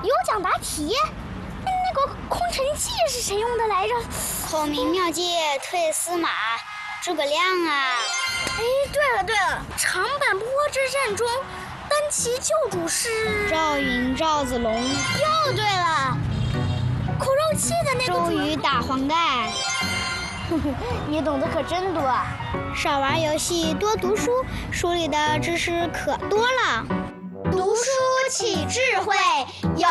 有奖答题。那个空城计是谁用的来着？ 孔明妙计退司马，诸葛亮啊！ 哎，对了，长坂坡之战中，单骑救主是赵云、赵子龙。 又对了，苦肉计的那个周瑜打黄盖。 你懂得可真多啊！ 少玩游戏，多读书，书里的知识可多了。 读书起智慧，有